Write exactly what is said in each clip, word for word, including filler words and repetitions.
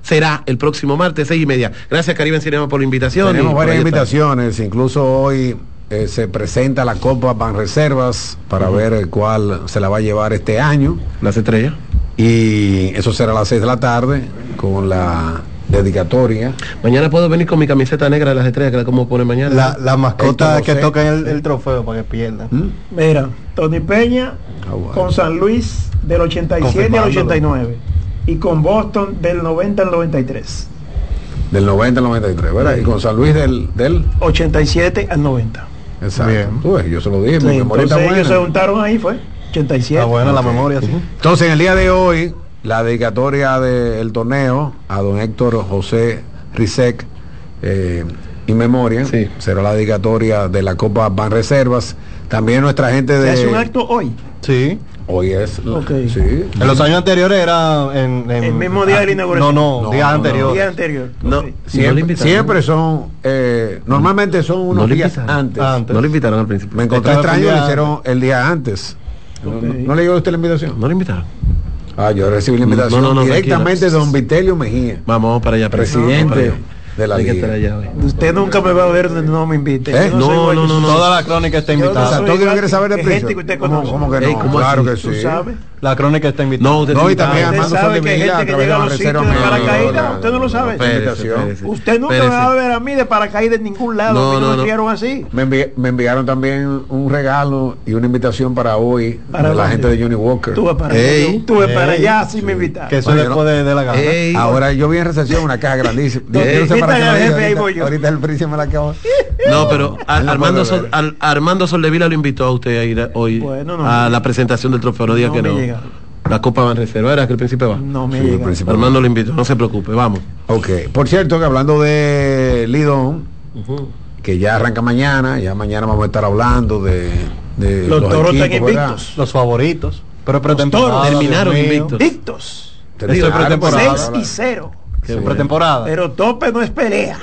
será el próximo martes, seis y media. Gracias, Caribe Cinema, por la invitación. Tenemos varias invitaciones, incluso hoy eh, se presenta la Copa Banreservas para uh-huh. ver el cuál se la va a llevar este año. Las estrellas. Y eso será a las seis de la tarde con la dedicatoria. Mañana puedo venir con mi camiseta negra de las estrellas, que la como pone mañana. La, la mascota que toca el, el trofeo para que pierda. ¿Mm? Mira, Tony Peña ah, bueno. con San Luis del ochenta y siete al ochenta y nueve y con Boston del noventa al noventa y tres. Del noventa al noventa y tres, ¿verdad? Sí. Y con San Luis del, del ochenta y siete al noventa. Exacto. Bien. Tú ves, yo se lo dije, sí, mi memoria está buena. Ellos se juntaron ahí, fue ochenta y siete. Está buena okay. la memoria, sí. Uh-huh. Entonces, en el día de hoy, la dedicatoria del torneo a don Héctor José Rizek, eh, in memoria, sí. será la dedicatoria de la Copa Banreservas. También nuestra gente de... ¿Se hace un acto hoy? Sí. Hoy es... Okay. Sí. En los años anteriores era... En, en, el mismo día de la inauguración. No, no, no días no, anteriores. No. Día anterior. No, sí. siempre, no siempre son... Eh, normalmente son unos no días antes. antes. No le invitaron al principio. Me encontré extraño, lo hicieron el día antes. Okay. ¿No, no le llegó a usted la invitación? No le invitaron. Ah, yo recibí la invitación no, no, no, directamente de don Vitelio Mejía. Vamos para allá, presidente de la liga. Allá, usted nunca me va a ver donde no me invite. ¿Eh? No, no, no, no, no. Toda la crónica está invitada. ¿Todo que no quiere saber de precio? ¿Cómo, ¿Cómo que no? Ey, ¿cómo claro así? que sí. ¿Sabes? La crónica está invitada. No, usted no, y también Armando sabe que hay gente que llega a los sitios de paracaídas. Usted no lo sabe. Pérese, pérese, usted nunca pérese. me va a ver a mí de paracaídas en ningún lado. No, a mí no, no, me no. criaron así. Me, envi me enviaron también un regalo y una invitación para hoy ¿Para de la dónde? gente de Johnny Walker. Tuve para, Ey. tuve para allá, así sí. me invitaron. Que eso Bueno, después de, de la gana. Ey. Ahora yo vi en recepción una caja grandísima. Yo, Ey. yo no sé para qué Quítale lo al digo, jefe, ahí ahorita, voy yo. ahorita el precio me la acabo. No, pero a, Armando, Sol, al, Armando Soldevila lo invitó a usted a ir hoy bueno, no, a la presentación del trofeo. No diga no que me no. llega. La Copa Banreserva, ¿era que el príncipe va? No me Sí, llega. Armando lo invitó, no se preocupe, vamos. Ok, por cierto que hablando de Lidón, Uh-huh. que ya arranca mañana, ya mañana vamos a estar hablando de, de Los toros están equipos, invictos. Los favoritos. Pero Los pretemporada. toros terminaron Dios mío. invictos. Invictos. Te Eso digo, es pretemporada. seis y cero. Sí, pretemporada. Pero tope no es pelea.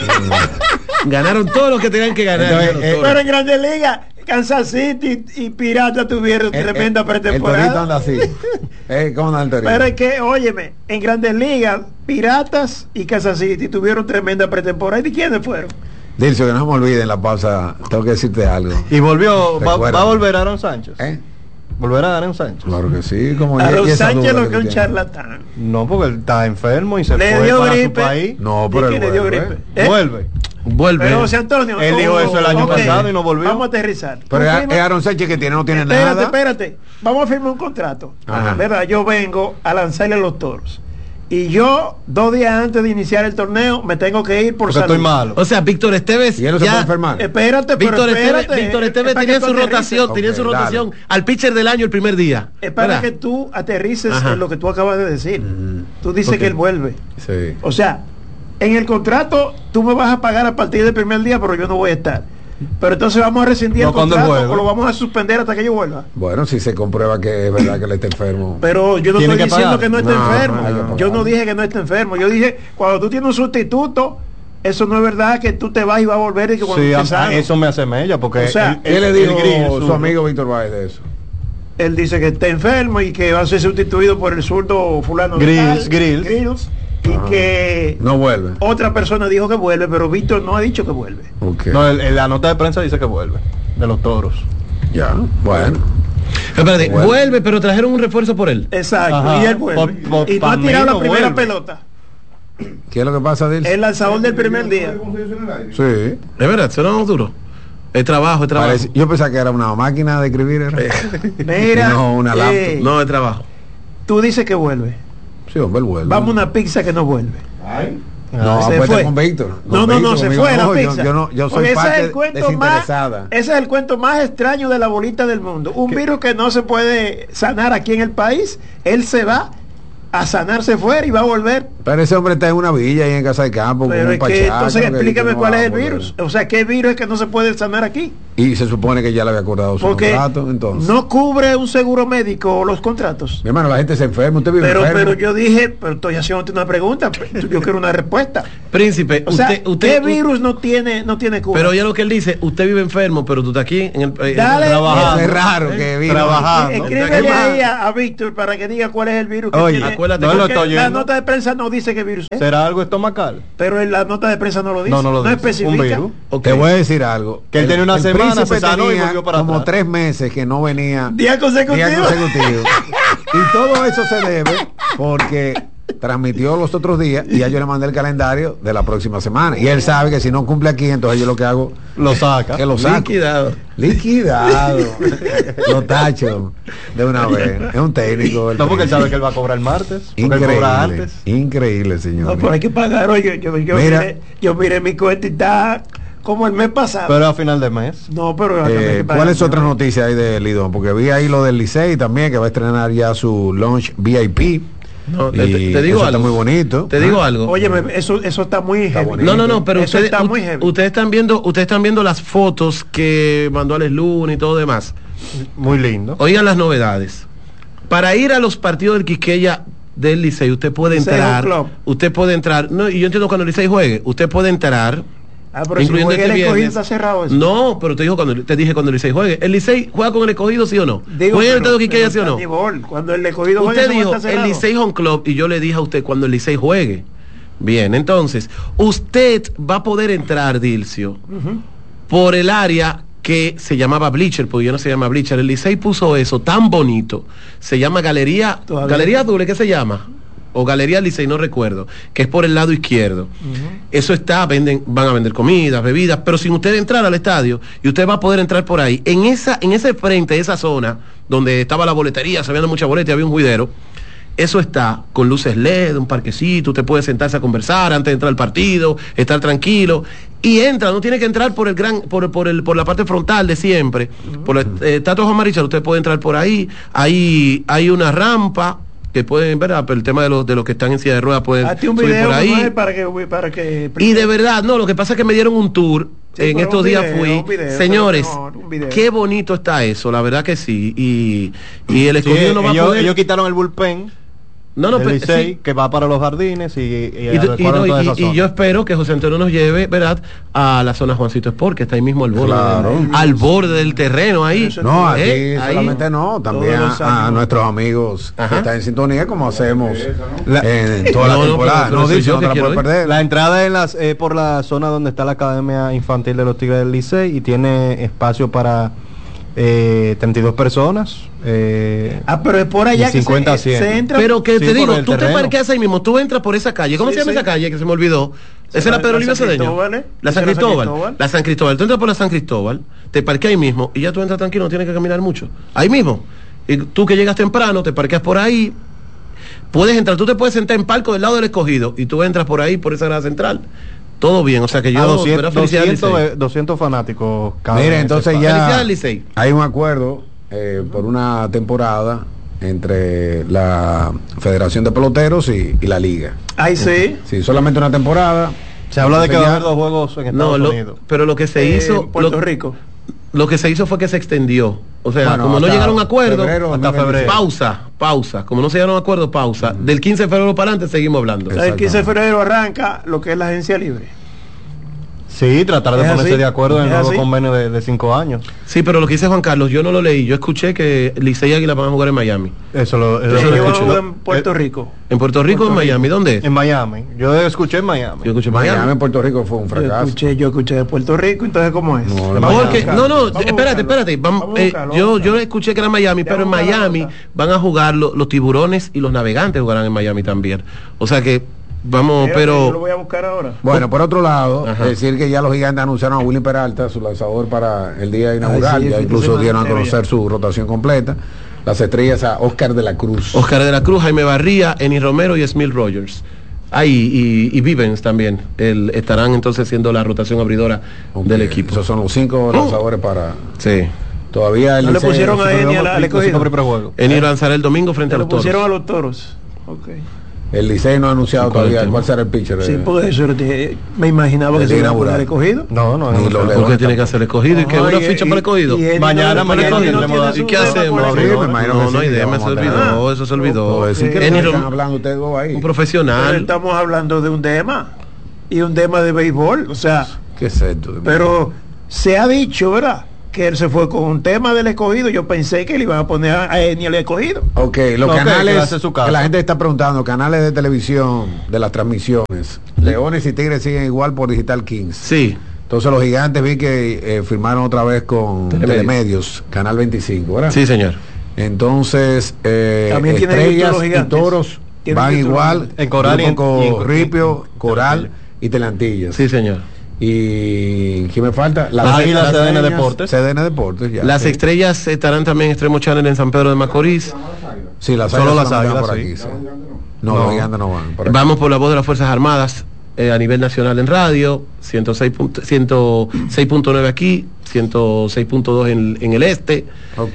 Ganaron todo lo que tenían que ganar. Entonces, los eh, toros. Pero en Grandes Ligas, Kansas City y Pirata tuvieron El- tremenda el- pretemporada. El torito anda así. eh, ¿Cómo anda el torito? Pero es que, óyeme, en Grandes Ligas, Piratas y Kansas City tuvieron tremenda pretemporada. ¿Y quiénes fueron? Dilcio, que no se me olvide en la pausa, tengo que decirte algo. Y volvió, va, Recuerda. va a volver Aaron Sánchez. ¿Eh? Volverá Aaron Sánchez. Claro que sí, como A y- los y esa Sánchez duda lo que es un tiene. charlatán. No, porque él está enfermo y se Le fue dio para gripe. su país. No, ¿Y pero él quién le dio vuelve. gripe? ¿Eh? Vuelve. Vuelve. Pero José Antonio. Él dijo eso el año ok. pasado y no volvió. Vamos a aterrizar. Pero ¿Tú es, firmas? es Aaron Sánchez que tiene, no tiene espérate, nada. Espérate, vamos a firmar un contrato. Ajá. ¿Verdad? Yo vengo a lanzarle a los toros. Y yo, dos días antes de iniciar el torneo, me tengo que ir por Porque salud. estoy malo. O sea, Víctor Esteves Y él no se ya- puede enfermar. Espérate, pero Víctor Esteves, espérate. Víctor Es Esteves para tenía que su tú aterrices. rotación, Ok, tenía su dale. rotación al pitcher del año el primer día. Es para ¿verdad? que tú aterrices Ajá. en lo que tú acabas de decir. Mm. Tú dices Ok. que él vuelve. Sí. O sea, en el contrato tú me vas a pagar a partir del primer día, pero yo no voy a estar. Pero entonces vamos a rescindir No, el cuando él contrato vuelva. o lo vamos a suspender hasta que yo vuelva. Bueno, si se comprueba que es verdad que él está enfermo. Pero yo no Tiene estoy que diciendo pagar. que no esté No, enfermo. no hay que pagar. Yo no dije que no esté enfermo. Yo dije, cuando tú tienes un sustituto, eso no es verdad que tú te vas y vas a volver y que cuando Sí, estés a- a sano. eso me hace mella porque O sea, ¿Qué le el dijo grill, su amigo Víctor Báez de eso? Él dice que está enfermo y que va a ser sustituido por el zurdo fulano de Grills, tal, Grills. Grills, y Ajá. que No vuelve. otra persona dijo que vuelve, pero Víctor no ha dicho que vuelve. Ok. No, el- el- la nota de prensa dice que vuelve de los toros. Ya, bueno. Espérate, Bueno. vuelve, pero trajeron un refuerzo por él. Exacto, Ajá. y él vuelve. Por- por- y no pa' ha mí tirado la no primera vuelve. pelota. ¿Qué es lo que pasa, Dilcio? El lanzador del primer día. Sí. Es verdad, suena duro. Es trabajo, es trabajo. Parece- yo pensaba que era una máquina de escribir. Era. Mira, No, una laptop. eh, No, es trabajo. tú dices que vuelve. Sí, hombre, él vuelve. Vamos a una pizza que no vuelve. No, Se apuesta fue. con Víctor. No, Con no, no, Víctor, se conmigo fue la no, yo- pizza. Yo, no, yo soy Porque ese parte es el cuento más, desinteresada. ese es el cuento más extraño de la bolita del mundo. Un virus que no se puede sanar aquí en el país, él se va a sanarse fuera y va a volver. Pero ese hombre está en una villa ahí en Casa de Campo. con Pero un es que pachaco entonces que explícame dice, no cuál va es a el volver. virus. O sea, ¿qué virus es que no se puede sanar aquí? Y se supone que ya le había acordado su Porque contrato, entonces. no cubre un seguro médico los contratos. Mi hermano, la gente se enferma, usted vive Pero, enfermo. pero yo dije, pero estoy haciéndote una pregunta, pues, yo quiero una respuesta. Príncipe, O sea, usted, usted, ¿qué u- virus no tiene, no tiene cura? Pero ya lo que él dice, usted vive enfermo, pero tú estás aquí en el eh, Dale, trabajando. Es raro que viva. Trabajando. Escríbele ahí a, a Víctor para que diga cuál es el virus que Oye, tiene. acuérdate no, que lo la nota de prensa no dice que virus. ¿Será algo estomacal? Pero en la nota de prensa no lo dice. No, no lo dice. especifica. Un virus. Okay. Te voy a decir algo. Que él tiene una el semana, se sanó y tenía volvió para como atrás. tres meses que no venía Día consecutivo. día consecutivo. Y todo eso se debe porque transmitió los otros días y ya yo le mandé el calendario de la próxima semana. Y él sabe que si no cumple aquí, entonces yo lo que hago lo saca. Que lo saco. Liquidado. Liquidado. Lo tacho de una vez. Es un técnico. No, porque él sabe que él va a cobrar el martes. Increíble. Él cobra antes. Increíble, señor. No, pero hay que pagar. Oye, yo, yo, Mira. miré, yo miré mi cuenta y está como el mes pasado. Pero a final de mes. No, pero Eh, ¿Cuáles otras noticias hay de Lidón? Porque vi ahí lo del Licey también, que va a estrenar ya su launch V I P. No, te, te, te digo eso algo. está muy bonito. Te digo algo. Oye, eso, eso está muy Está heavy. bonito. No, no, no, pero eso ustedes, está muy heavy. ustedes están viendo, ustedes están viendo las fotos que mandó Alex Luna y todo demás. Muy lindo. Oigan las novedades. Para ir a los partidos del Quisqueya del Licey, usted puede Licey Home entrar. Club. Usted puede entrar. No, y yo entiendo cuando el Licey juegue, usted puede entrar. Ah, pero incluyendo si juega este el escogido viernes. está cerrado eso. No, pero te dijo cuando te dije cuando el Licey juegue. ¿El Licey juega con el escogido, sí o no? Digo, ¿Juega en el pero- Estadio Quisqueya, pero sí o no? está nivel. Cuando el escogido juega, Usted ese dijo está el cerrado. Licey Home Club y yo le dije a usted cuando el Licey juegue. Bien, entonces, usted va a poder entrar, Dilcio, Ujú. por el área que se llamaba Bleacher, porque ya no se llama Bleacher. El Licey puso eso tan bonito. Se llama Galería, Todavía. Galería Doble, ¿qué se llama? O Galería Licey, no recuerdo, que es por el lado izquierdo. Eso está, venden, van a vender comidas, bebidas, pero sin usted entrar al estadio, y usted va a poder entrar por ahí. En esa, en ese frente, esa zona, donde estaba la boletería, se veían muchas boletas, había un juidero. Eso está con luces L E D, un parquecito, usted puede sentarse a conversar antes de entrar al partido, estar tranquilo y entra, no tiene que entrar por el gran, por, por el, por la parte frontal de siempre, por el eh, Tato Juan Marichal, usted puede entrar por ahí, ahí hay una rampa que pueden ver, ah, pero el tema de los de los que están en silla de ruedas pueden Hazte un subir video por ahí. Manuel, para que para que Y de verdad, no, lo que pasa es que me dieron un tour. Sí, en pero estos un días video, fui, un video, señores, pero mejor, un video. qué bonito está eso, la verdad que sí. Y, y el escogido Sí, no va ellos, a poder. ellos quitaron el bullpen no, no, del pero, Licey, sí. que va para los jardines y, y, Y, adecuaron y no, toda y- esa y zona. yo espero que José Antonio nos lleve, ¿verdad?, a la zona Juancito Sport, que está ahí mismo al borde, Claro. del, al borde del terreno ahí. No, aquí ¿Eh? Ahí. solamente no, también Todos los a, a años. nuestros amigos Ajá. que están en sintonía, como hacemos La- en toda la No, no, temporada. pero- No, pero dice, soy yo no te que la quiero puedes ir. perder. La entrada es las, eh, por la zona donde está la Academia Infantil de los Tigres del Licey y tiene espacio para eh, treinta y dos personas. Eh, Ah, pero es por allá de que cincuenta a se, cien. se entra. Pero que Sí, te por digo, el tú te terreno. parqueas ahí mismo, tú entras por esa calle. ¿Cómo Sí, se llama sí. esa calle que se me olvidó? Esa es la La- Pedro la Livio San Cedeño. Cristóbal, ¿eh? La San Esa es la San Cristóbal. Cristóbal. La San Cristóbal. Tú entras por la San Cristóbal, te parqueas ahí mismo y ya tú entras tranquilo, no tienes que caminar mucho. Ahí mismo. Y tú que llegas temprano, te parqueas por ahí. Puedes entrar, tú te puedes sentar en palco del lado del escogido y tú entras por ahí, por esa grada central. Todo bien, o sea que yo a doscientos, ¿verdad? Felicidades al doscientos, Licey. eh, doscientos fanáticos cada Mire, en ese entonces espacio. Felicidades ya al Licey. hay un acuerdo eh, por una temporada entre la Federación de Peloteros y, y la Liga. Ahí sí. Sí, solamente una temporada. Se habla de que Entonces va a ya- haber dos juegos en No, Estados lo- Unidos. pero lo que se Eh, hizo, en Puerto lo, Rico. lo que se hizo fue que se extendió. O sea, Bueno, como no hasta llegaron a acuerdo, febrero hasta dos mil veintiséis. pausa, pausa. Como no se llegaron a acuerdo, pausa. Del quince de febrero para adelante seguimos hablando. Exacto. El quince de febrero arranca lo que es la agencia libre. Sí, tratar de ¿Es ponerse así? de acuerdo en el ¿Es nuevo así? convenio de, de cinco años. Sí, pero lo que dice Juan Carlos, yo no lo leí. Yo escuché que Licey y Águila van a jugar en Miami. Eso lo, eso Eso lo lo Ellos van a escucho. jugar Eh, en Puerto Rico. ¿En Puerto Rico o en Puerto Miami? ¿Dónde es? En Miami. Yo escuché en Miami. Yo escuché en Miami Miami. en Puerto Rico fue un Yo fracaso. escuché, yo escuché de Puerto Rico, entonces ¿cómo es? No, Vamos a Porque, buscarlo. no, no, Vamos a espérate, buscarlo. espérate. Vamos, Vamos a eh, buscarlo, yo, vamos a yo buscarlo. escuché que era Miami, Ya pero en vamos a buscar la Miami nota. van a jugar lo- los tiburones y los navegantes jugarán en Miami también. O sea que vamos, Espérate, yo lo pero voy a buscar ahora. Bueno, por otro lado, Ajá. decir que ya los gigantes anunciaron a Willy Peralta, su lanzador para el día inaugural, Ay, sí, ya fin de incluso semana, dieron a ya conocer vi. su rotación completa. Las estrellas a Oscar de la Cruz. Oscar de la Cruz, Jaime Barría, Eni Romero y Smil Rogers. Ahí y, y Vivens también el, estarán entonces siendo la rotación abridora Ok, del equipo. Esos son los cinco lanzadores para... Sí. Todavía el No le Licey- pusieron los a cinco- Eni al- al Los cinco escogido. primeros juegos. Eni lanzará el domingo frente Se a lo los toros. pusieron a los toros. Ok. El Licey no ha anunciado ¿Y cuál todavía es el cuál tema? será el pitcher. Sí, eh, porque eso era- eh, me imaginaba que El se iba a inaugural. poner escogido. No, no, Ni no. los no. ¿Por qué tiene que hacer escogido? ¿Y que No, una y- ficha y- para escogido? y Eni Mañana, no- mañana Eni no tendremos- tiene ¿Y su qué tema hacemos? por Sí, escogido. me imagino que No, no hay sí, idea, vamos se a tener- olvidó, eso se olvidó. Puedo decir que Eni no están Rom- hablando ustedes dos ahí. un Pero profesional. estamos hablando de un tema y un tema de béisbol, o sea, ¿Qué es esto? pero se ha dicho, ¿verdad? que él se fue con un tema del escogido. Yo pensé que le iban a poner a Eni al escogido. Ok, los okay, canales que, que la gente está preguntando, canales de televisión de las transmisiones, Leones y Tigres siguen igual por Digital Kings. Sí. Entonces los gigantes vi que eh, firmaron otra vez con Telemedios, Telemedios Canal veinticinco, ¿verdad? Sí, señor. Entonces, eh, también Estrellas y Toros van igual, en Coral y en, Corripio, Coral y Telantillas. Sí, señor. Y ¿quién me falta? Las Águilas, C D N Deportes. C D N Deportes, ya. Las sí. Estrellas estarán también en Extremo Channel en San Pedro de Macorís. Sí, las Solo Águilas las Águilas por sí. aquí. Sí. No, No. los gigantes no van. Por aquí. Vamos por la voz de las Fuerzas Armadas eh, a nivel nacional en radio, ciento seis punto nueve aquí, ciento seis punto dos en, en el este. Ok.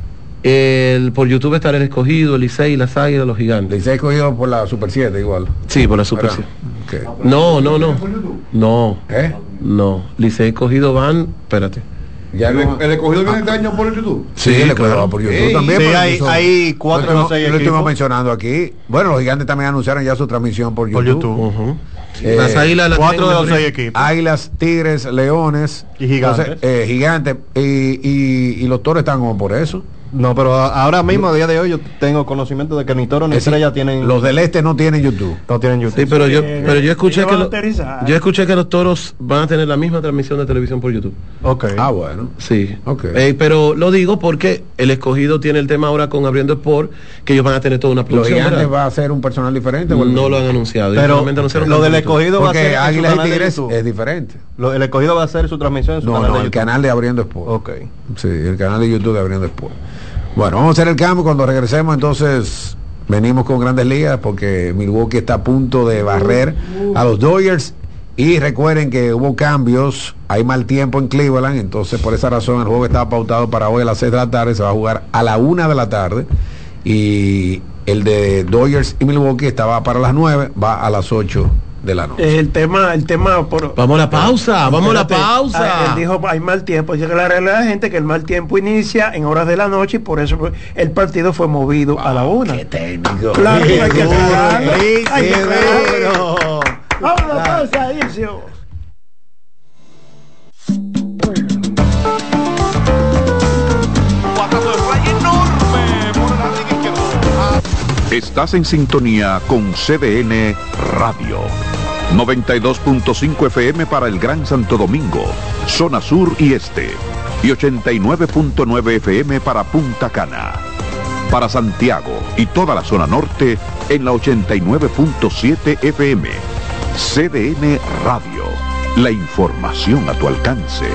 El, por YouTube estará el Escogido, el Licey, las Águilas, los Gigantes. Licey escogido por la Super siete igual. Sí, por la Super siete. Okay. No, no, no. No. ¿Eh? No. Licey Escogido van, espérate. Ya ¿El, no, el escogido viene este año por YouTube? sí, Sí, le claro. claro. por YouTube Ey, también. sí, pero hay- eso- hay cuatro lo o estuvimos- seis lo estuvimos equipos. mencionando aquí. Bueno, los gigantes también anunciaron ya su transmisión por Por YouTube. YouTube. Uh-huh. Eh, Las Águilas las Cuatro de tienen los mejor- seis equipos. Águilas, Tigres, Leones Y Gigantes. Entonces, eh, gigantes y, y, y los Toros están como por eso. No, pero a- ahora mismo, a día de hoy, yo tengo conocimiento de que ni Toro ni Es decir, Estrella tienen. los del este no tienen YouTube. no tienen YouTube. Sí, pero yo, Sí, pero yo escuché ellos que van a lo- aterrizar. yo escuché que los Toros van a tener la misma transmisión de televisión por YouTube. Ok. Ah, bueno. Sí. Ok. Eh, pero lo digo porque el Escogido tiene el tema ahora con Abriendo Sport, que ellos van a tener toda una Los producción. gigantes ¿verdad? va a ser un personal diferente. ¿o el No mismo? lo han anunciado. ellos Pero solamente anunciaron lo que del en YouTube. escogido va a Porque ser en su Águilas y canal de Tigres YouTube. es diferente. Lo- el escogido va a hacer su transmisión en su No, canal no, de el YouTube. canal de Abriendo Sport. Ok. Sí, el canal de YouTube de Abriendo Sport. Bueno, vamos a hacer el cambio. Cuando regresemos, entonces venimos con Grandes Ligas porque Milwaukee está a punto de barrer a los Dodgers. Y recuerden que hubo cambios, hay mal tiempo en Cleveland, entonces por esa razón el juego estaba pautado para hoy a las seis de la tarde, se va a jugar a la una de la tarde. Y el de Dodgers y Milwaukee estaba para las nueve, va a las ocho de la noche. El tema, el tema por Vamos a la pausa, vamos a la Espérate, pausa. ah, Él dijo hay mal tiempo. Dice que la realidad de gente que el mal tiempo inicia en horas de la noche y por eso fue- el partido fue movido a la una. ¡Qué técnico! Claro que hay que duro, aclararlo. sí, Hay que qué aclararlo. duro. Vamos a la pausa, Ircio. Estás en sintonía con C D N Radio. noventa y dos punto cinco F M para el Gran Santo Domingo, zona sur y este. Y ochenta y nueve punto nueve F M para Punta Cana. Para Santiago y toda la zona norte en la ochenta y nueve punto siete F M. C D N Radio. La información a tu alcance.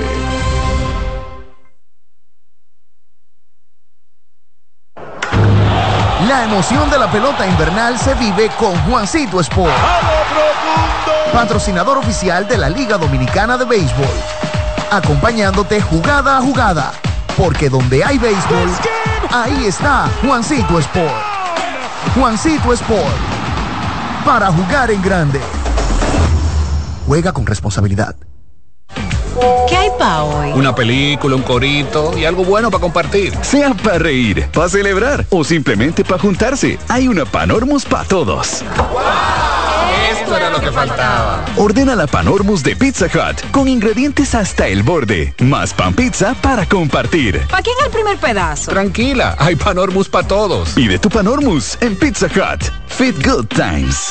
La emoción de la pelota invernal se vive con Juancito Sport, patrocinador oficial de la Liga Dominicana de Béisbol, acompañándote jugada a jugada, porque donde hay béisbol, ahí está Juancito Sport. Juancito Sport, para jugar en grande. Juega con responsabilidad. ¿Qué hay pa' hoy? Una película, un corito y algo bueno para compartir. Sea para reír, para celebrar o simplemente para juntarse, hay una Panormus para todos. Esto era lo que faltaba. Ordena la Panormus de Pizza Hut con ingredientes hasta el borde, más pan pizza para compartir. ¿Pa' quién el primer pedazo? Tranquila, hay Panormus para todos. Pide tu Panormus en Pizza Hut. Fit Good Times.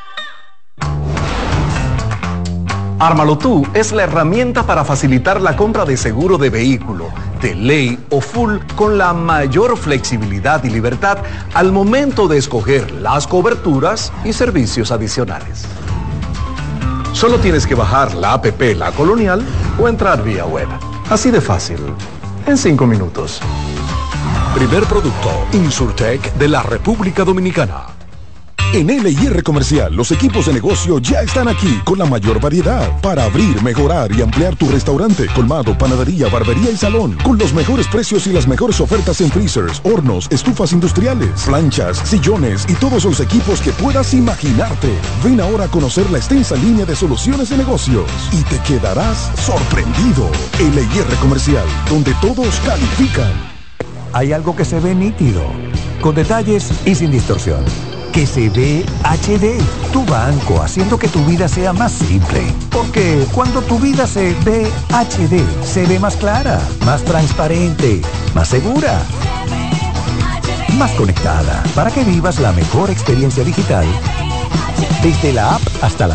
Ármalo tú es la herramienta para facilitar la compra de seguro de vehículo, de ley o full con la mayor flexibilidad y libertad al momento de escoger las coberturas y servicios adicionales. Solo tienes que bajar la app La Colonial o entrar vía web. Así de fácil, en cinco minutos. Primer producto, Insurtech de la República Dominicana. En L y R Comercial, los equipos de negocio ya están aquí con la mayor variedad para abrir, mejorar y ampliar tu restaurante, colmado, panadería, barbería y salón, con los mejores precios y las mejores ofertas en freezers, hornos, estufas industriales, planchas, sillones y todos los equipos que puedas imaginarte. Ven ahora a conocer la extensa línea de soluciones de negocios y te quedarás sorprendido. L y R Comercial, donde todos califican. Hay algo que se ve nítido, con detalles y sin distorsión. que se ve H D. Tu banco, haciendo que tu vida sea más simple. Porque cuando tu vida se ve H D, se ve más clara, más transparente, más segura, más conectada. Para que vivas la mejor experiencia digital desde la app hasta la